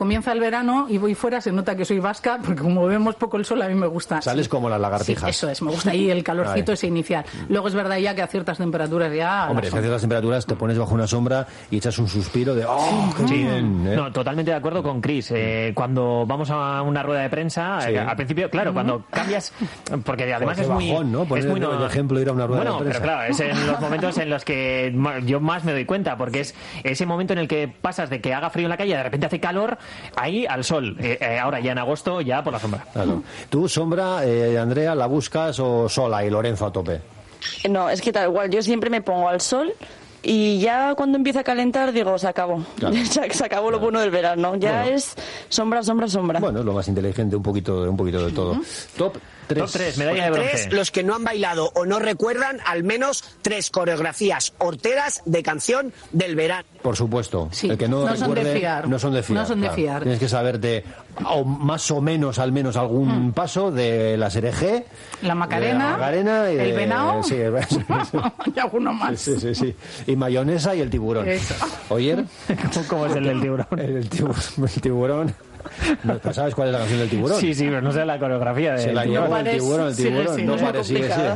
comienza el verano y voy fuera, se nota que soy vasca, porque como vemos poco el sol, a mí me gusta. Sales como las lagartijas. Sí, eso es, me gusta ahí el calorcito ese inicial. Luego es verdad ya que a ciertas temperaturas ya... Hombre, a ciertas temperaturas te pones bajo una sombra y echas un suspiro de ¡oh, qué bien! No, totalmente de acuerdo con Chris. Cuando vamos a una rueda de prensa, al principio, claro, cuando cambias... Porque además pues es muy... bajón, ¿no? Es muy el ejemplo de ir a una rueda de prensa. Pero claro, es en los momentos en los que yo más me doy cuenta, porque es ese momento en el que pasas de que haga frío en la calle, de repente hace calor, ahí al sol. Ahora ya en agosto, ya por la sombra. Claro. ¿Tú, sombra, Andrea, la buscas o sola y Lorenzo a tope? No, es que tal igual, yo siempre me pongo al sol y ya cuando empieza a calentar digo, se acabó. Claro. Se acabó lo bueno del verano. Ya es sombra, sombra, sombra. Bueno, es lo más inteligente, un poquito de todo. Top 3. Top 3, medalla de bronce. 3, los que no han bailado o no recuerdan al menos 3 coreografías horteras de canción del verano. Por supuesto. Sí, el que no son recuerde, de fiar. No son de fiar. No son de fiar. Tienes que saberte o más o menos, al menos algún paso de la SRG, la Macarena, y el Venao. Sí, y alguno más. Sí. Y mayonesa y el tiburón. Eso. ¿Oyer? ¿Cómo es el del tiburón? El tiburón. ¿No sabes cuál es la canción del tiburón? Sí, pero no sé la coreografía Se la llevó el tiburón. Sí, no parecía.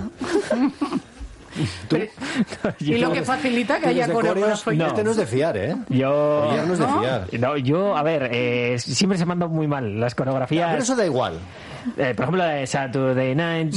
Y lo que facilita que haya coreografía. No. Este no es de fiar, ¿eh? Oyer no es de fiar. No, yo, a ver, siempre se mandan muy mal las coreografías. Pero eso da igual. Por ejemplo, la de Saturday Night.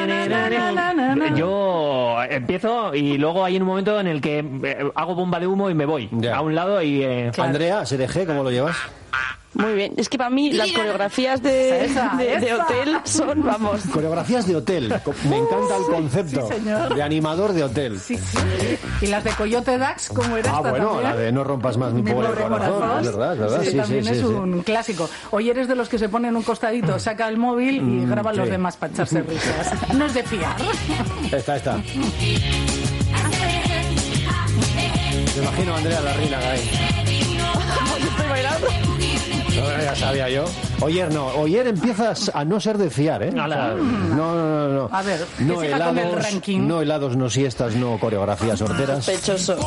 Yo empiezo y luego hay un momento en el que hago bomba de humo y me voy a un lado y... Andrea, SRG, ¿cómo lo llevas? Muy bien, es que para mí las coreografías de hotel son, vamos... Coreografías de hotel, me encanta el concepto de animador de hotel. Sí. Y las de Coyote Dax, ¿cómo era esta bueno, también? la de No rompas más mi pobre corazón, es verdad. Sí, también es un clásico. Hoy eres de los que se ponen un costadito, saca el móvil y graba los demás para echarse risas. No es de fiar. Está. Me imagino a Andrea la reina ahí. Estoy bailando. No, ya sabía yo. Oyer empiezas a no ser de fiar, ¿eh? No. A ver, no siga con el helados, ranking. no helados, no siestas, no coreografías horteras. Sospechoso.